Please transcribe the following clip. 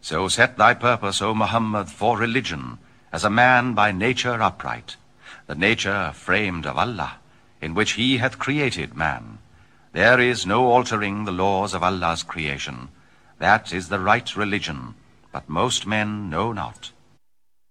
So set thy purpose, O Muhammad, for religion, as a man by nature upright, the nature framed of Allah, in which he hath created man. There is no altering the laws of Allah's creation. That is the right religion, but most men know not.